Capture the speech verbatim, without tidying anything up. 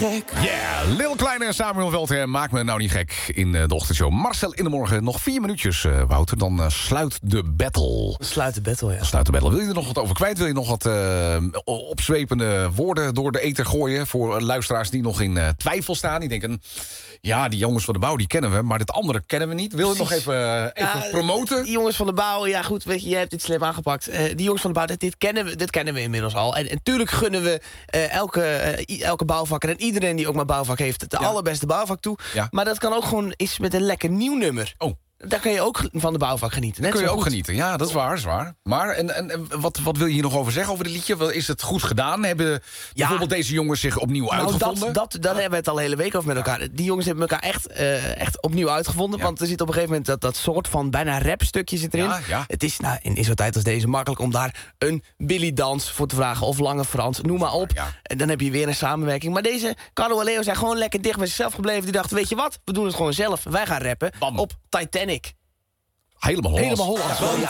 Gek. Yeah, Lil Kleine en Samuel Veldher, maak me nou niet gek in de ochtendshow. Marcel in de morgen, nog vier minuutjes, uh, Wouter. Dan uh, sluit de battle. Sluit de battle, ja. Sluit de battle. Wil je er nog wat over kwijt? Wil je nog wat uh, opzwepende woorden door de ether gooien... voor luisteraars die nog in uh, twijfel staan? Die denken, ja, die jongens van de bouw, die kennen we... maar dit andere kennen we niet. Wil je het nog even, uh, even ja, promoten? Die jongens van de bouw, ja goed, weet je, jij hebt dit slim aangepakt. Uh, die jongens van de bouw, dit, dit, kennen we, dit kennen we inmiddels al. En natuurlijk gunnen we uh, elke, uh, elke bouwvakker... en iedereen die ook maar bouwvak heeft, het ja. allerbeste bouwvak toe. Ja. Maar dat kan ook gewoon eens met een lekker nieuw nummer. Oh. Daar kun je ook van de bouwvak genieten. Net Kun je zo ook goed. genieten, ja, dat is waar, is waar. Maar en, en, en wat, wat wil je hier nog over zeggen, over dit liedje? Is het goed gedaan? Hebben ja. bijvoorbeeld deze jongens zich opnieuw nou, uitgevonden? Dat, dat, daar hebben we het al de hele week over met elkaar. Die jongens hebben elkaar echt, uh, echt opnieuw uitgevonden. Ja. Want er zit op een gegeven moment dat, dat soort van bijna rapstukje zit erin. Ja, ja. Het is nou, in, in zo'n tijd als deze makkelijk om daar een Billy Dans voor te vragen. Of Lange Frans, noem maar op. Ja. En dan heb je weer een samenwerking. Maar deze Carlo en Leo zijn gewoon lekker dicht bij zichzelf gebleven. Die dachten, weet je wat, we doen het gewoon zelf. Wij gaan rappen Bam. op Titanic. Helemaal Hollands. Helemaal Hollands. Want